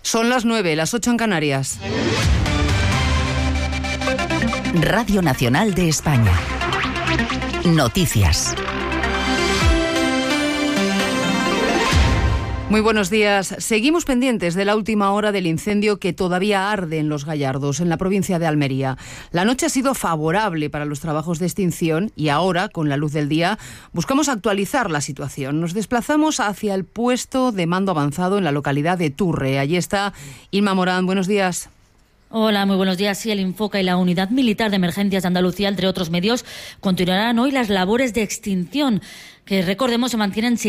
Son las 9, las 8 en Canarias. Radio Nacional de España. Noticias. Muy buenos días. Seguimos pendientes de la última hora del incendio que todavía arde en Los Gallardos, en la provincia de Almería. La noche ha sido favorable para los trabajos de extinción y ahora, con la luz del día, buscamos actualizar la situación. Nos desplazamos hacia el puesto de mando avanzado en la localidad de Turre. Allí está Inma Morán. Buenos días. Hola, muy buenos días. Sí, el Infoca y la Unidad Militar de Emergencias de Andalucía, entre otros medios, continuarán hoy las labores de extinción, que recordemos se mantienen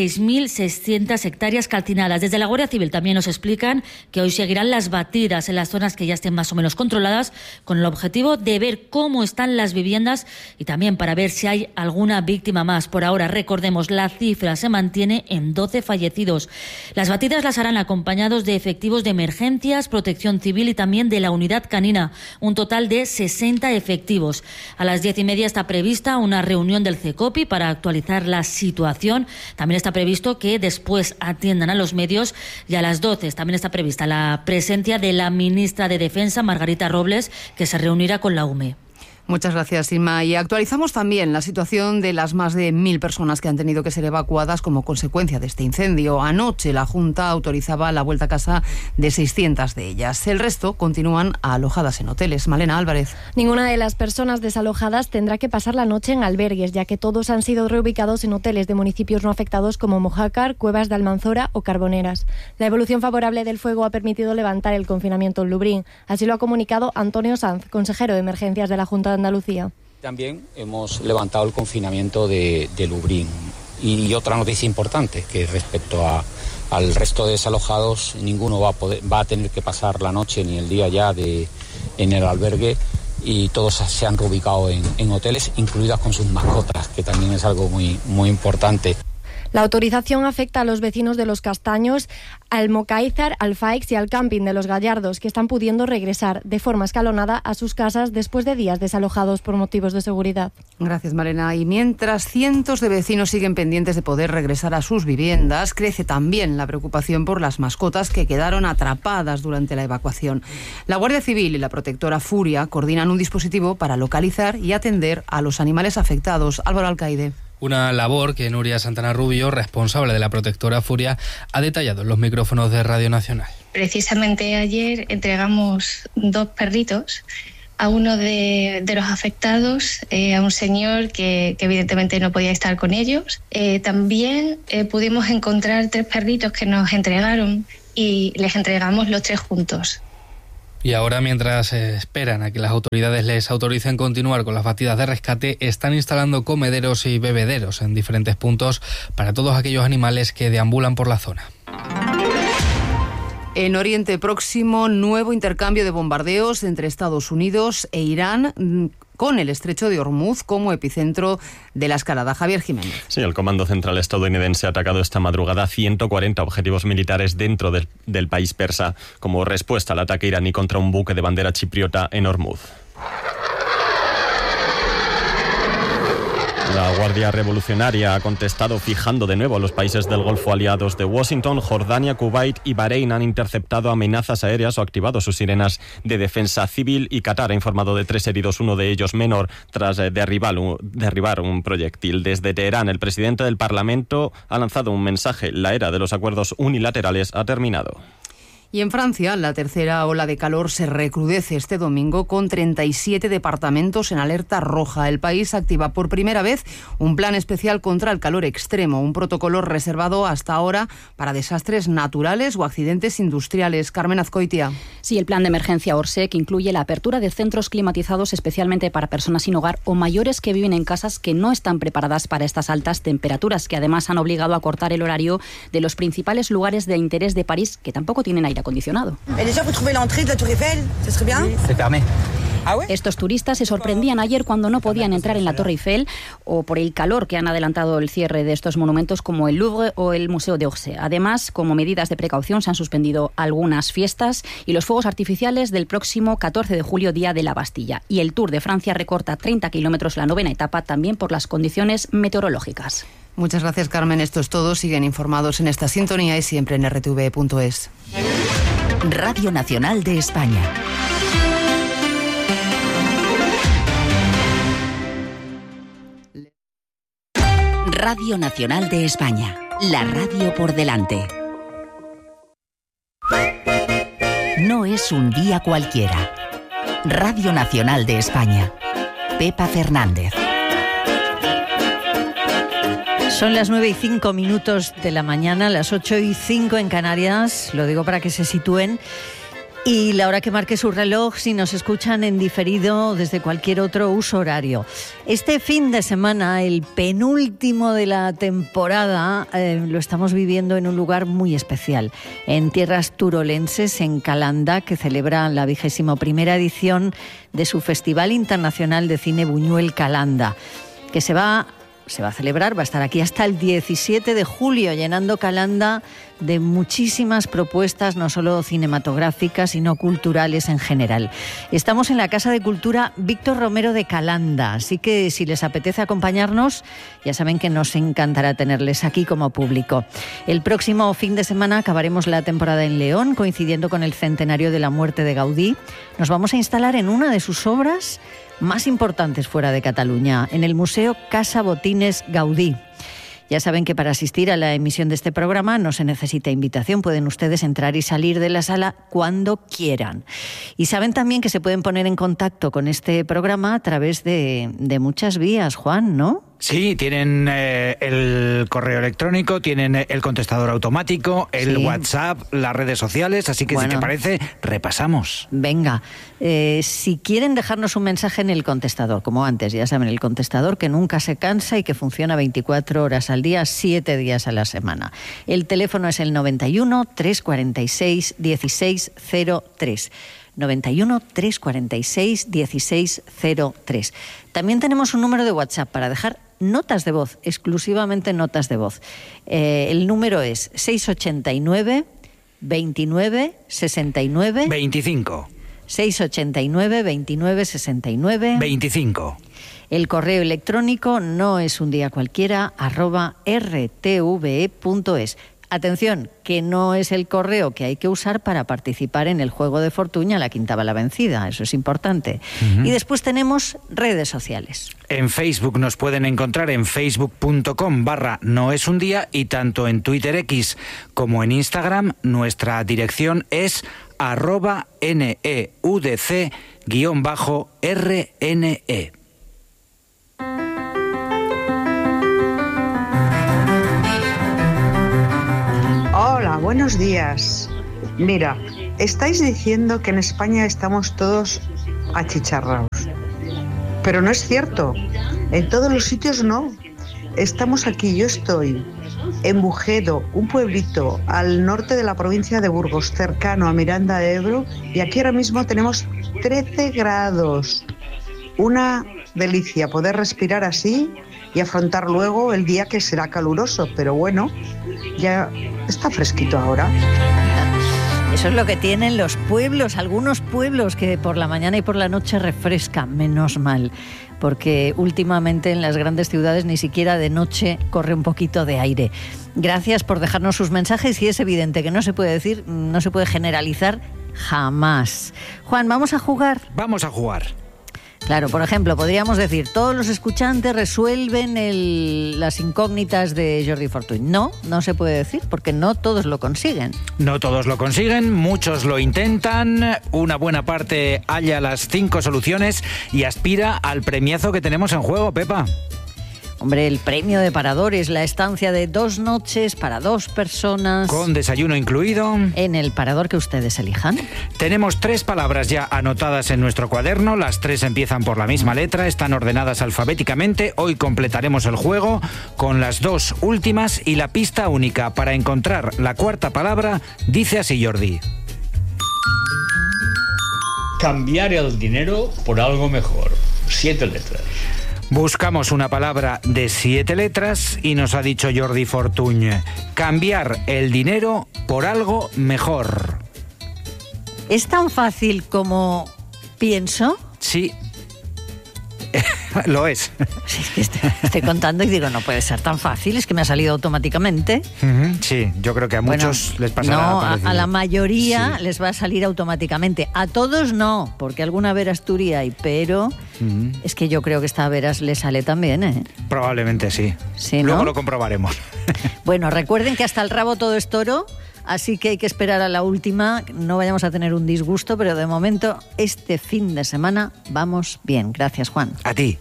6.600 hectáreas calcinadas. Desde la Guardia Civil también nos explican que hoy seguirán las batidas en las zonas que ya estén más o menos controladas, con el objetivo de ver cómo están las viviendas y también para ver si hay alguna víctima más. Por ahora, recordemos, la cifra se mantiene en 12 fallecidos. Las batidas las harán acompañados de efectivos de emergencias, protección civil y también de la unidad canina, un total de 60 efectivos. A las 10:30 está prevista una reunión del CECOPI para actualizar la situación. También está previsto que después atiendan a los medios y a las 12 también está prevista la presencia de la ministra de Defensa, Margarita Robles, que se reunirá con la UME. Muchas gracias, Inma. Y actualizamos también la situación de las más de 1.000 personas que han tenido que ser evacuadas como consecuencia de este incendio. Anoche la Junta autorizaba la vuelta a casa de 600 de ellas. El resto continúan alojadas en hoteles. Malena Álvarez. Ninguna de las personas desalojadas tendrá que pasar la noche en albergues, ya que todos han sido reubicados en hoteles de municipios no afectados como Mojácar, Cuevas de Almanzora o Carboneras. La evolución favorable del fuego ha permitido levantar el confinamiento en Lubrién. Así lo ha comunicado Antonio Sanz, consejero de Emergencias de la Junta de Andalucía. También hemos levantado el confinamiento de Lubrién. Y otra noticia importante, que respecto al resto de desalojados, ninguno va a tener que pasar la noche ni el día ya en el albergue, y todos se han reubicado en hoteles, incluidas con sus mascotas, que también es algo muy, muy importante. La autorización afecta a los vecinos de Los Castaños, al Mocáizar, al Faix y al camping de Los Gallardos, que están pudiendo regresar de forma escalonada a sus casas después de días desalojados por motivos de seguridad. Gracias, Malena. Y mientras cientos de vecinos siguen pendientes de poder regresar a sus viviendas, crece también la preocupación por las mascotas que quedaron atrapadas durante la evacuación. La Guardia Civil y la protectora Furia coordinan un dispositivo para localizar y atender a los animales afectados. Álvaro Alcaide. Una labor que Nuria Santana Rubio, responsable de la protectora Furia, ha detallado en los micrófonos de Radio Nacional. Precisamente ayer entregamos 2 perritos a uno de los afectados, a un señor que evidentemente no podía estar con ellos. También pudimos encontrar 3 perritos que nos entregaron y les entregamos los 3 juntos. Y ahora, mientras esperan a que las autoridades les autoricen continuar con las batidas de rescate, están instalando comederos y bebederos en diferentes puntos para todos aquellos animales que deambulan por la zona. En Oriente Próximo, nuevo intercambio de bombardeos entre Estados Unidos e Irán, con el estrecho de Hormuz como epicentro de la escalada. Javier Jiménez. Sí, el Comando Central estadounidense ha atacado esta madrugada 140 objetivos militares dentro del país persa, como respuesta al ataque iraní contra un buque de bandera chipriota en Hormuz. La Guardia Revolucionaria ha contestado fijando de nuevo a los países del Golfo aliados de Washington. Jordania, Kuwait y Bahrein han interceptado amenazas aéreas o activado sus sirenas de defensa civil, y Qatar ha informado de 3 heridos, uno de ellos menor, tras derribar un proyectil. Desde Teherán, el presidente del Parlamento ha lanzado un mensaje: la era de los acuerdos unilaterales ha terminado. Y en Francia, la tercera ola de calor se recrudece este domingo con 37 departamentos en alerta roja. El país activa por primera vez un plan especial contra el calor extremo, un protocolo reservado hasta ahora para desastres naturales o accidentes industriales. Carmen Azcoitia. Sí, el plan de emergencia Orsec incluye la apertura de centros climatizados especialmente para personas sin hogar o mayores que viven en casas que no están preparadas para estas altas temperaturas, que además han obligado a cortar el horario de los principales lugares de interés de París, que tampoco tienen aire acondicionado. Estos turistas se sorprendían ayer cuando no podían entrar en la Torre Eiffel o por el calor que han adelantado el cierre de estos monumentos como el Louvre o el Museo d'Orsay. Además, como medidas de precaución, se han suspendido algunas fiestas y los fuegos artificiales del próximo 14 de julio, Día de la Bastilla. Y el Tour de Francia recorta 30 kilómetros la 9ª etapa, también por las condiciones meteorológicas. Muchas gracias, Carmen. Esto es todo. Siguen informados en esta sintonía y siempre en rtv.es. Radio Nacional de España. Radio Nacional de España. La radio por delante. No es un día cualquiera. Radio Nacional de España. Pepa Fernández. Son las 9:05 de la mañana, las 8:05 en Canarias, lo digo para que se sitúen, y la hora que marque su reloj si nos escuchan en diferido desde cualquier otro uso horario. Este fin de semana, el penúltimo de la temporada, lo estamos viviendo en un lugar muy especial, en tierras turolenses, en Calanda, que celebra la 21ª edición de su Festival Internacional de Cine Buñuel Calanda, que se va a celebrar, va a estar aquí hasta el 17 de julio, llenando Calanda de muchísimas propuestas, no solo cinematográficas, sino culturales en general. Estamos en la Casa de Cultura Víctor Romero de Calanda, así que si les apetece acompañarnos, ya saben que nos encantará tenerles aquí como público. El próximo fin de semana acabaremos la temporada en León, coincidiendo con el centenario de la muerte de Gaudí. Nos vamos a instalar en una de sus obras más importantes fuera de Cataluña, en el Museo Casa Botines Gaudí. Ya saben que para asistir a la emisión de este programa no se necesita invitación, pueden ustedes entrar y salir de la sala cuando quieran. Y saben también que se pueden poner en contacto con este programa a través de muchas vías, Juan, ¿no? Sí, tienen el correo electrónico, tienen el contestador automático, el WhatsApp, las redes sociales, así que si te parece, repasamos. Venga, si quieren dejarnos un mensaje en el contestador, como antes, ya saben, el contestador que nunca se cansa y que funciona 24 horas al día, 7 días a la semana. El teléfono es el 91 346 1603. 91 346 1603. También tenemos un número de WhatsApp para dejar notas de voz, exclusivamente notas de voz. El número es 689 29 69 25. 689 29 69 25. El correo electrónico no es un día cualquiera @rtve.es. Atención, que no es el correo que hay que usar para participar en el juego de fortuna, la quinta bala vencida, eso es importante. Y después tenemos redes sociales. En Facebook nos pueden encontrar en facebook.com/noesundía y tanto en Twitter X como en Instagram nuestra dirección es @neudc_rne. Hola, buenos días. Mira, estáis diciendo que en España estamos todos achicharrados, pero no es cierto. En todos los sitios no. Estamos aquí, yo estoy en Bujedo, un pueblito al norte de la provincia de Burgos, cercano a Miranda de Ebro, y aquí ahora mismo tenemos 13 grados. Una delicia poder respirar así y afrontar luego el día que será caluroso, pero bueno, ya está fresquito ahora. Eso es lo que tienen los pueblos, algunos pueblos que por la mañana y por la noche refrescan, menos mal, porque últimamente en las grandes ciudades ni siquiera de noche corre un poquito de aire. Gracias por dejarnos sus mensajes y es evidente que no se puede decir, no se puede generalizar jamás. Juan, ¿vamos a jugar? Vamos a jugar. Claro, por ejemplo, podríamos decir, todos los escuchantes resuelven las incógnitas de Jordi Fortuny. No, no se puede decir, porque no todos lo consiguen. No todos lo consiguen, muchos lo intentan, una buena parte halla las 5 soluciones y aspira al premiazo que tenemos en juego, Pepa. Hombre, el premio de paradores, la estancia de 2 noches para 2 personas. Con desayuno incluido. En el parador que ustedes elijan. Tenemos 3 palabras ya anotadas en nuestro cuaderno. Las 3 empiezan por la misma letra, están ordenadas alfabéticamente. Hoy completaremos el juego con las 2 últimas y la pista única. Para encontrar la 4ª palabra, dice así, Jordi. Cambiar el dinero por algo mejor. 7 letras. Buscamos una palabra de 7 letras y nos ha dicho Jordi Fortuny: cambiar el dinero por algo mejor. ¿Es tan fácil como pienso? Sí. Lo es. Sí, es que estoy contando y digo, no puede ser tan fácil, es que me ha salido automáticamente. Sí, yo creo que a muchos les pasará. No, a la mayoría les va a salir automáticamente. A todos no, porque alguna Verasturi hay, pero es que yo creo que esta Veras le sale también, ¿eh? Probablemente sí. Sí, Luego ¿no? lo comprobaremos. Bueno, recuerden que hasta el rabo todo es toro. Así que hay que esperar a la última, no vayamos a tener un disgusto, pero de momento este fin de semana vamos bien. Gracias, Juan. A ti.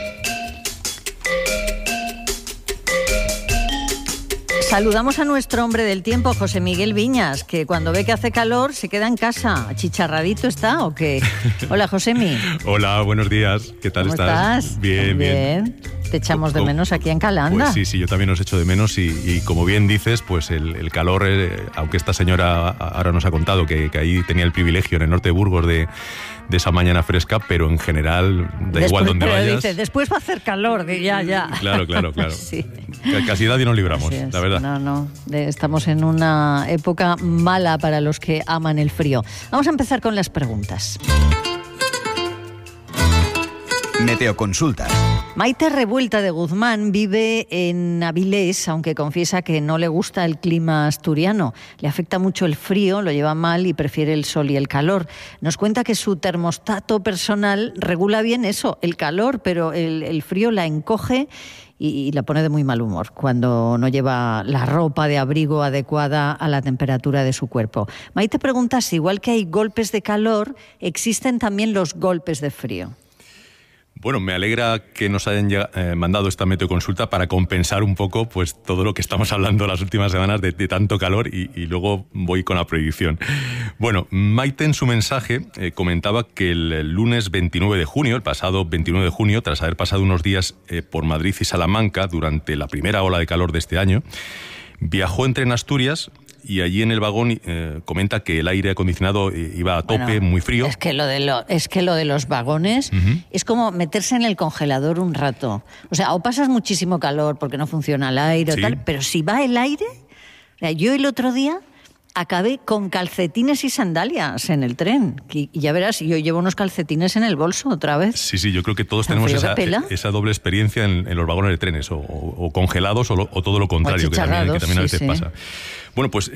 Saludamos a nuestro hombre del tiempo, José Miguel Viñas, que cuando ve que hace calor se queda en casa. ¿Achicharradito está o qué? Hola, Josemi. Hola, buenos días. ¿Qué tal ¿Cómo estás? Bien, bien. Te echamos de menos aquí en Calanda. Pues sí, yo también os echo de menos y como bien dices, pues el calor, aunque esta señora ahora nos ha contado que ahí tenía el privilegio en el norte de Burgos de esa mañana fresca, pero en general igual donde pero vayas. Dice, después va a hacer calor, que ya. Claro. Sí. Casi nadie nos libramos, la verdad. No. Estamos en una época mala para los que aman el frío. Vamos a empezar con las preguntas. Meteoconsultas. Maite Revuelta de Guzmán vive en Avilés, aunque confiesa que no le gusta el clima asturiano. Le afecta mucho el frío, lo lleva mal y prefiere el sol y el calor. Nos cuenta que su termostato personal regula bien eso, el calor, pero el frío la encoge y la pone de muy mal humor cuando no lleva la ropa de abrigo adecuada a la temperatura de su cuerpo. Maite pregunta si, igual que hay golpes de calor, existen también los golpes de frío. Bueno, me alegra que nos hayan mandado esta meteoconsulta para compensar un poco pues todo lo que estamos hablando las últimas semanas de tanto calor y luego voy con la predicción. Bueno, Maite en su mensaje comentaba que el lunes 29 de junio, el pasado 29 de junio, tras haber pasado unos días por Madrid y Salamanca durante la primera ola de calor de este año, viajó en tren a Asturias y allí en el vagón comenta que el aire acondicionado iba a tope, muy frío. Es que lo de los vagones es como meterse en el congelador un rato. O sea, o pasas muchísimo calor porque no funciona el aire o tal, pero si va el aire... O sea, yo el otro día acabé con calcetines y sandalias en el tren. Y ya verás, yo llevo unos calcetines en el bolso otra vez. Sí, yo creo que todos tenemos esa doble experiencia en los vagones de trenes, o congelados o todo lo contrario, que también a veces pasa. Bueno, pues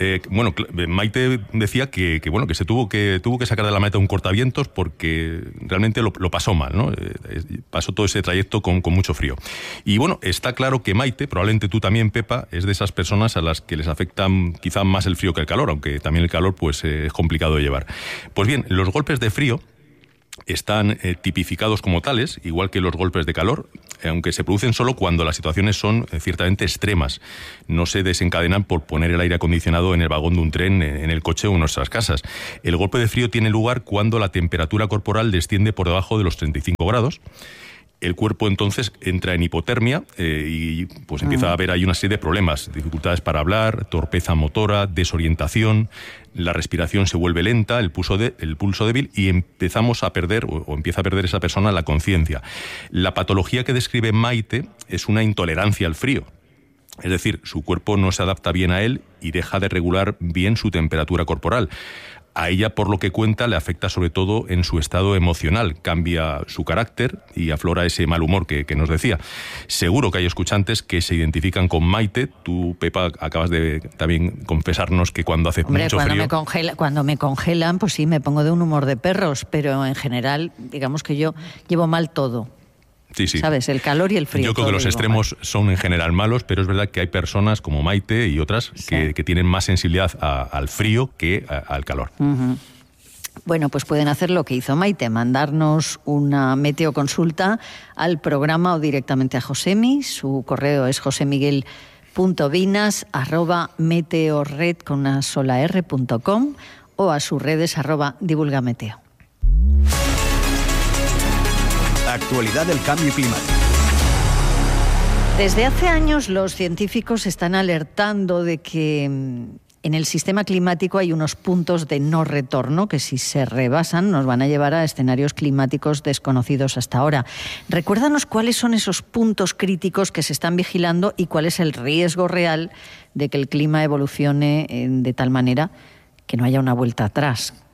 Maite decía que se tuvo que sacar de la maleta un cortavientos porque realmente lo pasó mal, ¿no? Pasó todo ese trayecto con mucho frío. Y bueno, está claro que Maite, probablemente tú también, Pepa, es de esas personas a las que les afecta quizá más el frío que el calor, aunque también el calor pues es complicado de llevar. Pues bien, los golpes de frío están tipificados como tales, igual que los golpes de calor, aunque se producen solo cuando las situaciones son ciertamente extremas. No se desencadenan por poner el aire acondicionado en el vagón de un tren, en el coche o en nuestras casas. El golpe de frío tiene lugar cuando la temperatura corporal desciende por debajo de los 35 grados. El cuerpo entonces entra en hipotermia y pues empieza a haber ahí una serie de problemas, dificultades para hablar, torpeza motora, desorientación, la respiración se vuelve lenta, el pulso débil y empezamos a perder o empieza a perder esa persona la conciencia. La patología que describe Maite es una intolerancia al frío. Es decir, su cuerpo no se adapta bien a él y deja de regular bien su temperatura corporal. A ella, por lo que cuenta, le afecta sobre todo en su estado emocional. Cambia su carácter y aflora ese mal humor que nos decía. Seguro que hay escuchantes que se identifican con Maite. Tú, Pepa, acabas de también confesarnos que cuando hace mucho frío... Cuando me congelan, pues sí, me pongo de un humor de perros, pero en general, digamos que yo llevo mal todo. Sí. ¿Sabes? El calor y el frío. Yo creo que los extremos son en general malos, pero es verdad que hay personas como Maite y otras que tienen más sensibilidad al frío que al calor. Bueno, pues pueden hacer lo que hizo Maite, mandarnos una meteoconsulta al programa o directamente a Josemi. Su correo es josemiguel.vinas@meteorred.com o a sus redes @divulgameteo. Actualidad del cambio climático. Desde hace años los científicos están alertando de que en el sistema climático hay unos puntos de no retorno que si se rebasan nos van a llevar a escenarios climáticos desconocidos hasta ahora. Recuérdanos cuáles son esos puntos críticos que se están vigilando y cuál es el riesgo real de que el clima evolucione de tal manera que no haya una vuelta atrás.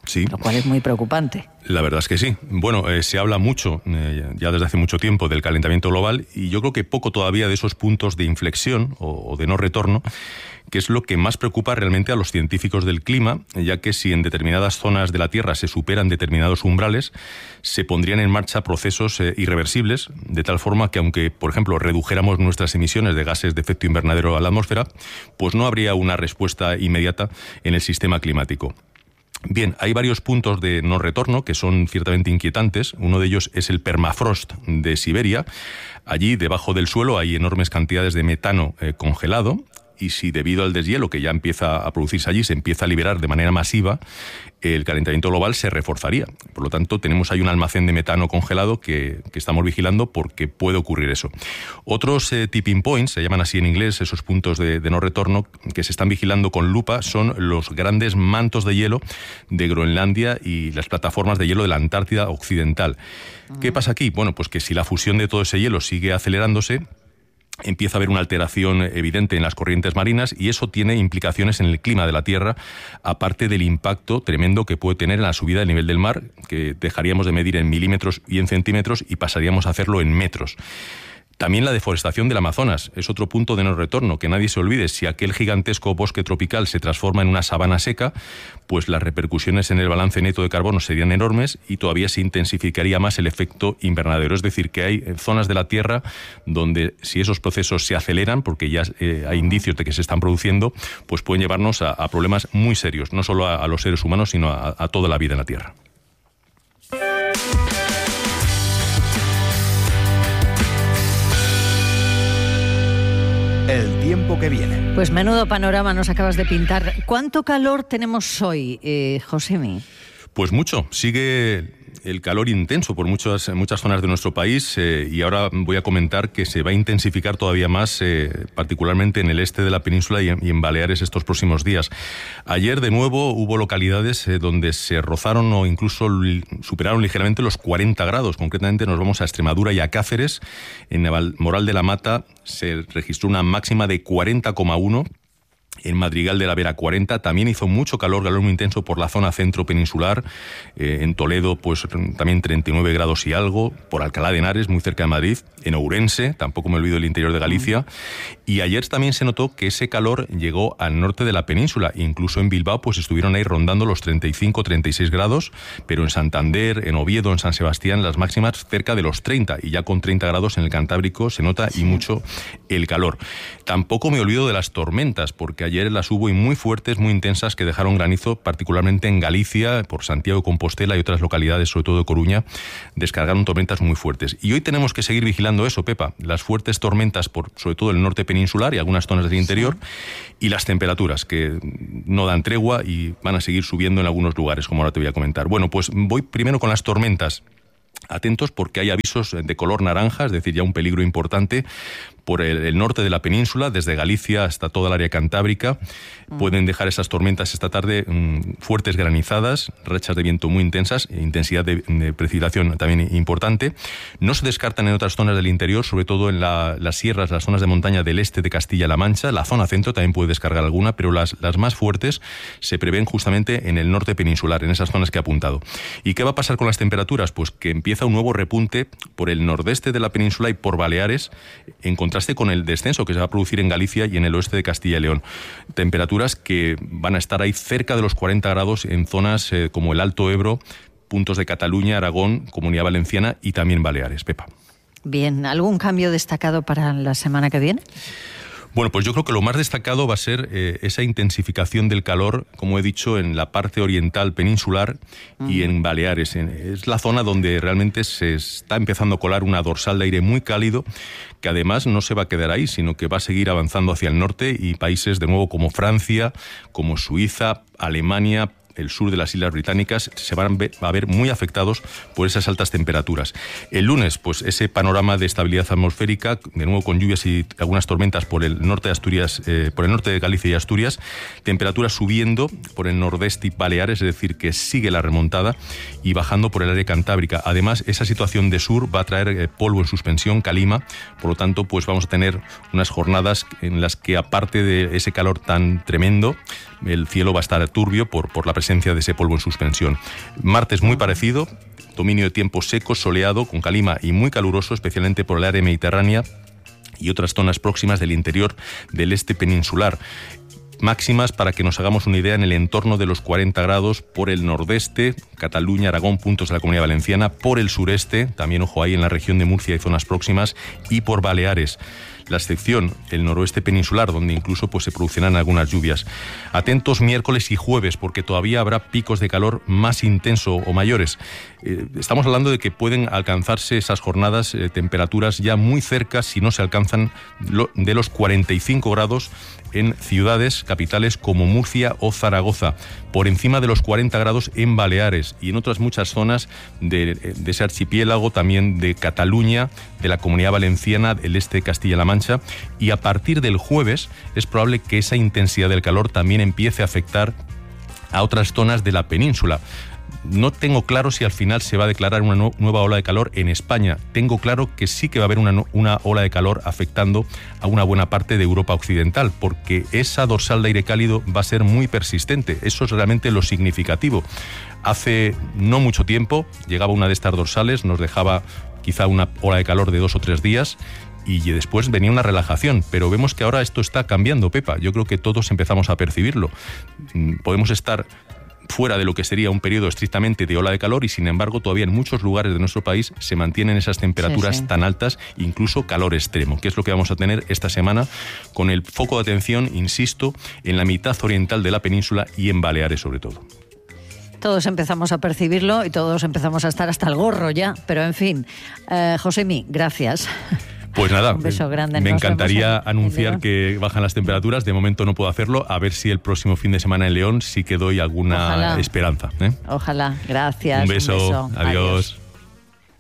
Sí. Lo cual es muy preocupante. La verdad es que sí. Bueno, se habla mucho, ya desde hace mucho tiempo, del calentamiento global, y yo creo que poco todavía de esos puntos de inflexión o de no retorno, que es lo que más preocupa realmente a los científicos del clima, ya que si en determinadas zonas de la Tierra se superan determinados umbrales, se pondrían en marcha procesos irreversibles, de tal forma que aunque, por ejemplo, redujéramos nuestras emisiones de gases de efecto invernadero a la atmósfera, pues no habría una respuesta inmediata en el sistema climático. Bien, hay varios puntos de no retorno que son ciertamente inquietantes. Uno de ellos es el permafrost de Siberia. Allí, debajo del suelo, hay enormes cantidades de metano congelado, y si debido al deshielo que ya empieza a producirse allí se empieza a liberar de manera masiva, el calentamiento global se reforzaría. Por lo tanto, tenemos ahí un almacén de metano congelado que estamos vigilando porque puede ocurrir eso. Otros tipping points, se llaman así en inglés, esos puntos de no retorno que se están vigilando con lupa, son los grandes mantos de hielo de Groenlandia y las plataformas de hielo de la Antártida Occidental. ¿Qué pasa aquí? Bueno, pues que si la fusión de todo ese hielo sigue acelerándose, empieza a haber una alteración evidente en las corrientes marinas y eso tiene implicaciones en el clima de la Tierra, aparte del impacto tremendo que puede tener en la subida del nivel del mar, que dejaríamos de medir en milímetros y en centímetros y pasaríamos a hacerlo en metros. También la deforestación del Amazonas es otro punto de no retorno, que nadie se olvide. Si aquel gigantesco bosque tropical se transforma en una sabana seca, pues las repercusiones en el balance neto de carbono serían enormes y todavía se intensificaría más el efecto invernadero. Es decir, que hay zonas de la Tierra donde si esos procesos se aceleran, porque ya hay indicios de que se están produciendo, pues pueden llevarnos a problemas muy serios, no solo a los seres humanos, sino a toda la vida en la Tierra. El tiempo que viene. Pues menudo panorama nos acabas de pintar. ¿Cuánto calor tenemos hoy, Josemi? Pues mucho. Sigue el calor intenso por muchas zonas de nuestro país y ahora voy a comentar que se va a intensificar todavía más, particularmente en el este de la península y en Baleares estos próximos días. Ayer de nuevo hubo localidades donde se rozaron o incluso superaron ligeramente los 40 grados. Concretamente nos vamos a Extremadura y a Cáceres. En Moral de la Mata se registró una máxima de 40,1. En Madrigal de la Vera 40, también hizo mucho calor muy intenso por la zona centro peninsular, en Toledo pues también 39 grados y algo, por Alcalá de Henares, muy cerca de Madrid, en Ourense, tampoco me olvido del interior de Galicia, y ayer también se notó que ese calor llegó al norte de la península, incluso en Bilbao pues estuvieron ahí rondando los 35-36 grados, pero en Santander, en Oviedo, en San Sebastián, las máximas cerca de los 30, y ya con 30 grados en el Cantábrico se nota y mucho el calor. Tampoco me olvido de las tormentas, porque ayer las hubo y muy fuertes, muy intensas, que dejaron granizo, particularmente en Galicia, por Santiago de Compostela y otras localidades, sobre todo de Coruña, descargaron tormentas muy fuertes. Y hoy tenemos que seguir vigilando eso, Pepa, las fuertes tormentas por sobre todo el norte peninsular y algunas zonas del interior, y las temperaturas, que no dan tregua y van a seguir subiendo en algunos lugares, como ahora te voy a comentar. Bueno, pues voy primero con las tormentas. Atentos porque hay avisos de color naranja, es decir, ya un peligro importante por el norte de la península, desde Galicia hasta toda el área cantábrica. Pueden dejar esas tormentas esta tarde fuertes granizadas, rachas de viento muy intensas, intensidad de precipitación también importante. No se descartan en otras zonas del interior, sobre todo en las sierras, las zonas de montaña del este de Castilla-La Mancha. La zona centro también puede descargar alguna, pero las más fuertes se prevén justamente en el norte peninsular, en esas zonas que he apuntado. ¿Y qué va a pasar con las temperaturas? Pues que empieza un nuevo repunte por el nordeste de la península y por Baleares, en contraste con el descenso que se va a producir en Galicia y en el oeste de Castilla y León. Temperaturas que van a estar ahí cerca de los 40 grados en zonas como el Alto Ebro, puntos de Cataluña, Aragón, Comunidad Valenciana y también Baleares. Pepa. Bien, ¿algún cambio destacado para la semana que viene? Bueno, pues yo creo que lo más destacado va a ser esa intensificación del calor, como he dicho, en la parte oriental peninsular y en Baleares. Es la zona donde realmente se está empezando a colar una dorsal de aire muy cálido, que además no se va a quedar ahí, sino que va a seguir avanzando hacia el norte, y países de nuevo como Francia, como Suiza, Alemania, el sur de las Islas Británicas se van a ver muy afectados por esas altas temperaturas. El lunes, pues ese panorama de estabilidad atmosférica, de nuevo con lluvias y algunas tormentas por el norte de Asturias, por el norte de Galicia y Asturias, temperaturas subiendo por el nordeste y Baleares, es decir, que sigue la remontada, y bajando por el área cantábrica. Además, esa situación de sur va a traer polvo en suspensión, calima, por lo tanto, pues vamos a tener unas jornadas en las que, aparte de ese calor tan tremendo, el cielo va a estar turbio por la presencia presencia de ese polvo en suspensión. Martes muy parecido, dominio de tiempo seco, soleado, con calima y muy caluroso, especialmente por el área mediterránea y otras zonas próximas del interior del este peninsular. Máximas, para que nos hagamos una idea, en el entorno de los 40 grados por el nordeste, Cataluña, Aragón, puntos de la Comunidad Valenciana, por el sureste, también ojo ahí en la región de Murcia y zonas próximas, y por Baleares. La excepción, el noroeste peninsular, donde incluso pues, se producirán algunas lluvias. Atentos miércoles y jueves, porque todavía habrá picos de calor más intenso o mayores. Estamos hablando de que pueden alcanzarse esas jornadas temperaturas ya muy cerca, si no se alcanzan, de los 45 grados en ciudades capitales como Murcia o Zaragoza, por encima de los 40 grados en Baleares y en otras muchas zonas de ese archipiélago, también de Cataluña, de la Comunidad Valenciana, el este de Castilla-La Mancha, y a partir del jueves es probable que esa intensidad del calor también empiece a afectar a otras zonas de la península. No tengo claro si al final se va a declarar una nueva ola de calor en España. Tengo claro que sí que va a haber una ola de calor afectando a una buena parte de Europa occidental, porque esa dorsal de aire cálido va a ser muy persistente. Eso es realmente lo significativo. Hace no mucho tiempo llegaba una de estas dorsales, nos dejaba quizá una ola de calor de 2 o 3 días, y después venía una relajación, pero vemos que ahora esto está cambiando, Pepa. Yo creo que todos empezamos a percibirlo. Podemos estar fuera de lo que sería un periodo estrictamente de ola de calor y sin embargo todavía en muchos lugares de nuestro país se mantienen esas temperaturas tan altas, incluso calor extremo, que es lo que vamos a tener esta semana con el foco de atención, insisto, en la mitad oriental de la península y en Baleares sobre todo. Todos empezamos a percibirlo y todos empezamos a estar hasta el gorro ya, pero en fin, Josemi, gracias. Pues nada, un beso grande. Me encantaría anunciar que bajan las temperaturas. De momento no puedo hacerlo. A ver si el próximo fin de semana en León sí que doy alguna esperanza. Ojalá. Gracias. Un beso. Adiós.